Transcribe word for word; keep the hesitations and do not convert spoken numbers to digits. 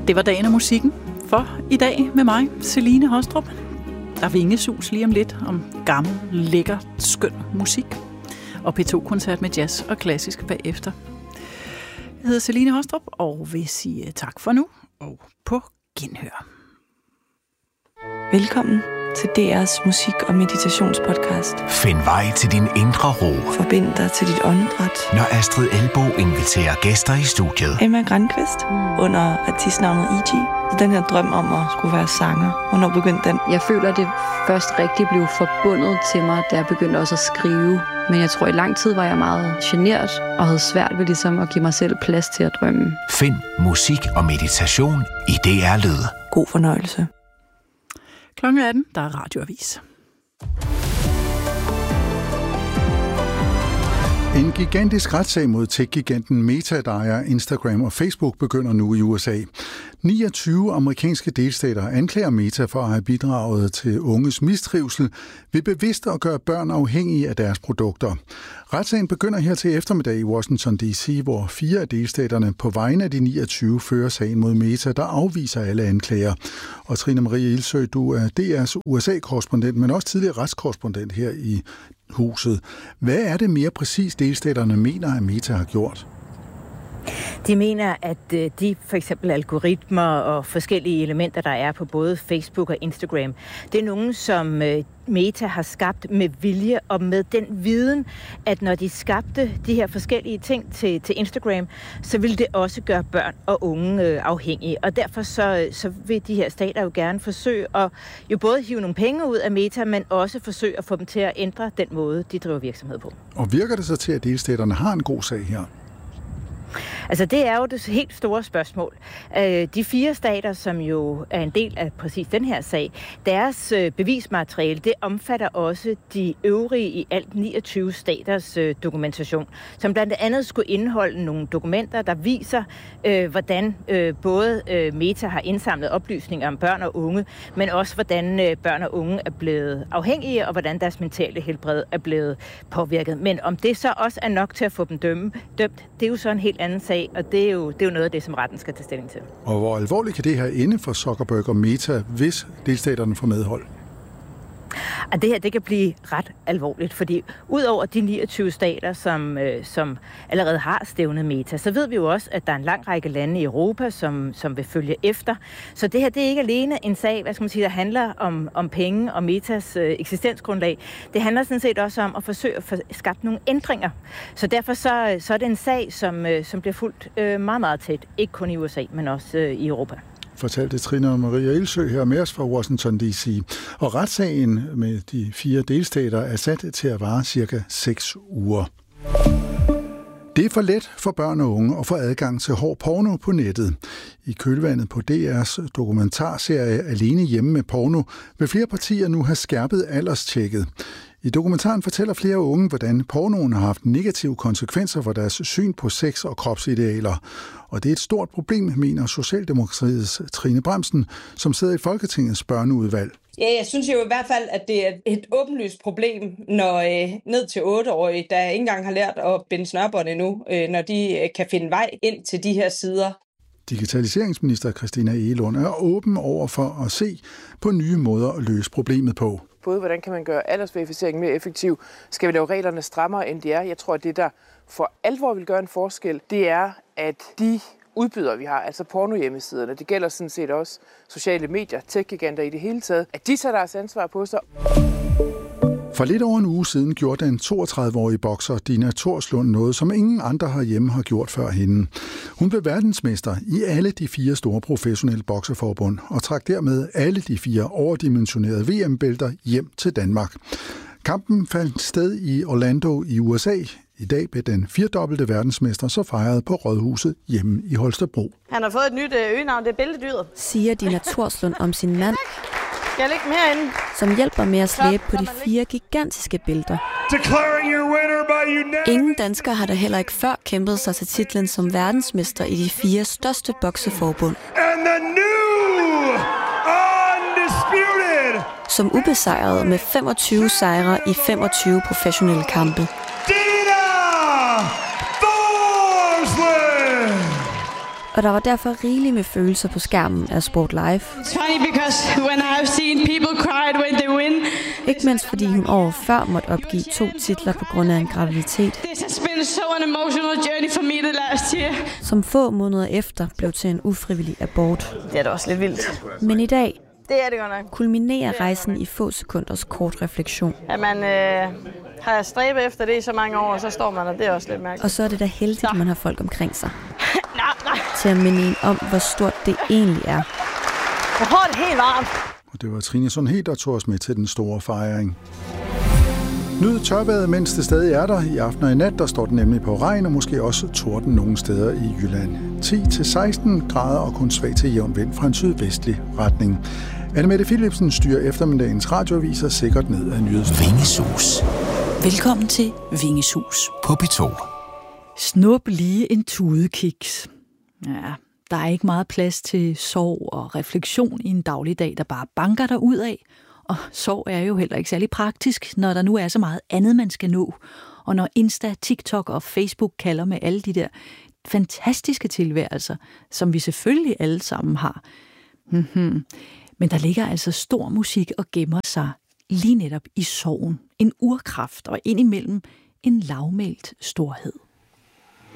Det var dagen af musikken for i dag med mig, Celine Hostrup. Der er vingesus lige om lidt om gammel, lækker, skøn musik. Og P to-koncert med jazz og klassisk bagefter. Jeg hedder Celine Hostrup og vil sige tak for nu og på genhør. Velkommen til D R's musik- og meditationspodcast. Find vej til din indre ro. Forbind dig til dit åndedræt. Når Astrid Elbo inviterer gæster i studiet. Emma Grandqvist mm. under artistnavnet E G. Den her drøm om at skulle være sanger. Hvornår begyndte den? Jeg føler, det først rigtig blev forbundet til mig, da jeg begyndte også at skrive. Men jeg tror, i lang tid var jeg meget genert og havde svært ved ligesom at give mig selv plads til at drømme. Find musik og meditation i D R Lyd. God fornøjelse. klokken atten, der er radioavis. En gigantisk retssag mod tech-giganten Meta, der ejer Instagram og Facebook, begynder nu i U S A. niogtyve amerikanske delstater anklager Meta for at have bidraget til unges mistrivsel ved bevidst at gøre børn afhængige af deres produkter. Retssagen begynder her til eftermiddag i Washington D C, hvor fire af delstaterne på vegne af de niogtyve fører sagen mod Meta, der afviser alle anklager. Og Trine Marie Ilsø, du er D R's U S A-korrespondent, men også tidligere retskorrespondent her i huset. Hvad er det mere præcis delstaterne mener, at Meta har gjort? De mener, at de for eksempel algoritmer og forskellige elementer, der er på både Facebook og Instagram, det er nogen, som Meta har skabt med vilje og med den viden, at når de skabte de her forskellige ting til, til Instagram, så ville det også gøre børn og unge afhængige. Og derfor så, så vil de her stater jo gerne forsøge at jo både hive nogle penge ud af Meta, men også forsøge at få dem til at ændre den måde, de driver virksomhed på. Og virker det så til, at delstaterne har en god sag her? Altså det er jo det helt store spørgsmål. De fire stater, som jo er en del af præcis den her sag, deres bevismateriale, det omfatter også de øvrige i alt niogtyve staters dokumentation, som blandt andet skulle indeholde nogle dokumenter, der viser, hvordan både Meta har indsamlet oplysninger om børn og unge, men også hvordan børn og unge er blevet afhængige, og hvordan deres mentale helbred er blevet påvirket. Men om det så også er nok til at få dem dømme, dømt, det er jo så en helt anden sag. Og det er, jo, det er jo noget af det, som retten skal tage stilling til. Og hvor alvorligt kan det her ende for Zuckerberg og Meta, hvis delstaterne får medhold? Og det her, det kan blive ret alvorligt, fordi udover de niogtyve stater, som, øh, som allerede har stævnet Meta, så ved vi jo også, at der er en lang række lande i Europa, som, som vil følge efter. Så det her, det er ikke alene en sag, hvad skal man sige, der handler om, om penge og Metas øh, eksistensgrundlag. Det handler sådan set også om at forsøge at få skabt nogle ændringer. Så derfor så, så er det en sag, som, øh, som bliver fulgt øh, meget, meget tæt. Ikke kun i U S A, men også øh, i Europa. Fortalte Trine Marie Ilsø her med os fra Washington D C. Og retssagen med de fire delstater er sat til at vare cirka seks uger. Det er for let for børn og unge at få adgang til hård porno på nettet. I kølvandet på D R's dokumentarserie Alene hjemme med porno vil flere partier nu have skærpet alderstjekket. I dokumentaren fortæller flere unge, hvordan pornoen har haft negative konsekvenser for deres syn på sex og kropsidealer. Og det er et stort problem, mener Socialdemokratiets Trine Bramsen, som sidder i Folketingets børneudvalg. Ja, jeg synes jo i hvert fald, at det er et åbenlyst problem, når øh, ned til otteårige, der ikke engang har lært at binde snørbånd endnu, øh, når de øh, kan finde vej ind til de her sider. Digitaliseringsminister Christina Egelund er åben over for at se på nye måder at løse problemet på. Både hvordan kan man gøre aldersverificering mere effektiv, skal vi lave reglerne strammere end de er. Jeg tror, at det der for alvor vil gøre en forskel, det er, at de udbydere, vi har, altså pornohjemmesiderne, det gælder sådan set også sociale medier, tech-giganter i det hele taget, at de tager deres ansvar på sig. For lidt over en uge siden gjorde den toogtredive-årige bokser Dina Thorslund noget, som ingen andre herhjemme har gjort før hende. Hun blev verdensmester i alle de fire store professionelle bokseforbund og trak dermed alle de fire overdimensionerede V M-bælter hjem til Danmark. Kampen fandt sted i Orlando i U S A. I dag blev den firdobbelte verdensmester så fejret på Rådhuset hjemme i Holstebro. Han har fået et nyt øgenavn, det er Bæltedyret, siger Dina Thorslund om sin mand, skal jeg ligge herinde, som hjælper med at slæbe på de fire gigantiske bælter. Ingen dansker har da heller ikke før kæmpet sig til titlen som verdensmester i de fire største bokseforbund. Som ubesejret med femogtyve sejre i femogtyve professionelle kampe. Og der var derfor rigeligt med følelser på skærmen af Sport Live. It's funny because when I've seen people cry when they win. Ikke mindst fordi hun året før måtte opgive to titler på grund af en graviditet. This has been so an emotional journey for me the last year. Som få måneder efter blev til en ufrivillig abort. Det er da også lidt vildt. Men i dag det er det godt nok. Kulminerer rejsen i få sekunders kort refleksion. At man øh, har stræbet efter det i så mange år, og så står man der. Det er også lidt mærkeligt. Og så er det da heldigt, at man har folk omkring sig. Til at minde en om, hvor stort det egentlig er. Jeg har det helt varmt. Og det var Trine Sundhed, der tog os med til den store fejring. Nyd tørvejret, mens det stadig er der. I aften og i nat, der står den nemlig på regn, og måske også torden nogle steder i Jylland. ti til seksten grader og kun svag til jævn vind fra en sydvestlig retning. Anne-Mette Philipsen styrer eftermiddagens radioaviser sikkert ned af nyhedsstolen. Vingesus. Velkommen til Vingesus På P to. Snup lige en tudekiks. Ja, der er ikke meget plads til sorg og refleksion i en dagligdag, der bare banker der ud af. Og sorg er jo heller ikke særlig praktisk, når der nu er så meget andet, man skal nå. Og når Insta, TikTok og Facebook kalder med alle de der fantastiske tilværelser, som vi selvfølgelig alle sammen har. Mm-hmm. Men der ligger altså stor musik og gemmer sig lige netop i sorgen. En urkraft og indimellem en lavmælt storhed.